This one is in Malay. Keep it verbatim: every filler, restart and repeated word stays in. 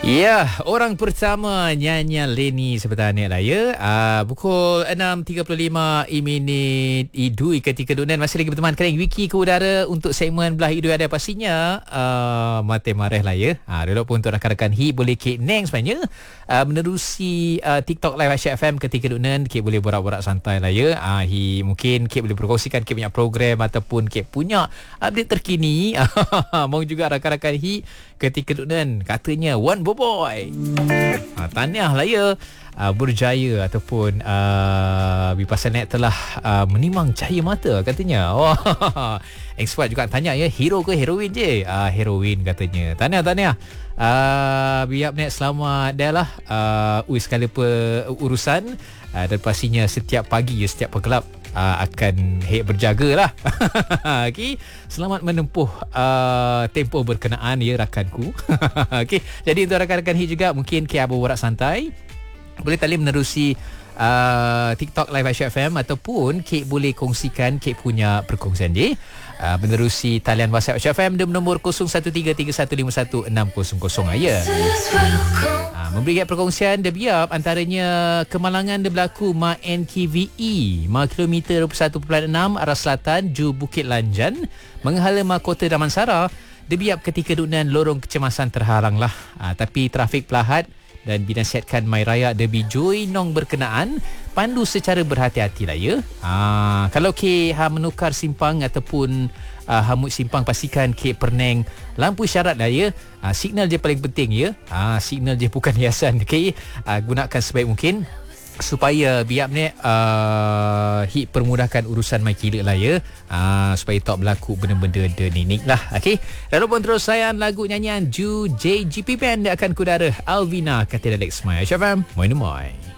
Ya, orang pertama nyanyian Leni sebentar ni lah ya. Uh, pukul enam tiga puluh lima minit Idui ketika dunia masih lagi berteman kering Wiki ke udara untuk segmen Belah Idui ada pastinya uh, mati marah lah ya. Uh, dulu pun untuk rakan-rakan Hi boleh Kek Neng sebenarnya uh, menerusi uh, TikTok Live Asia F M ketika dunia Kek boleh borak-borak santai lah ya. Uh, Hi mungkin Kek boleh berkongsikan Kek punya program ataupun Kek punya update terkini. Mau juga rakan-rakan Hi ketika dunia katanya One Boy. Ha, tahniah lah ya, uh, berjaya ataupun uh, Vipassana telah uh, menimang cahaya mata katanya. Wah, expert juga tanya ya, hero ke heroin je? Uh, heroin katanya. Tahniah, tahniah. Uh, biar net selamat dah lah. Uh, Uis sekali urusan uh, dan pastinya setiap pagi, setiap pegelap Uh, akan hek berjaga lah. Okay. Selamat menempuh uh, tempoh berkenaan ya rakanku. Okay. Jadi untuk rakan-rakan Hit juga mungkin Kek Abu Borak Santai boleh tali menerusi uh, TikTok Live Asia F M ataupun Kek boleh kongsikan Kek punya perkongsian je uh, menerusi talian WhatsApp Asia F M di nombor kosong satu tiga tiga satu lima satu enam kosong kosong aja. Uh, memberi perkongsian dia biar antaranya kemalangan dia berlaku Ma N K V E Ma kilometer dua puluh satu perpuluhan enam arah selatan Ju Bukit Lanjan menghala Ma Kota Damansara dia biar ketika dunan lorong kecemasan terhalang lah. Uh, tapi trafik pelahat dan binasihatkan Mai Raya Derby Joy Nong berkenaan pandu secara berhati-hati lah ya. Ha, kalau K ha menukar simpang ataupun uh, hamut simpang pastikan K perneng lampu isyarat lah ya. Ha, signal je paling penting ya. Ha, signal je bukan hiasan. K ha, gunakan sebaik mungkin supaya biar ni uh, hit permudahkan urusan mai kira lah ya. Uh, supaya tak berlaku benda-benda denik lah. Okey. Lalu pun terus sayang lagu nyanyian Ju J G P Band dia akan kudara Alvina kata Alex Mai Syafam. Moi moi.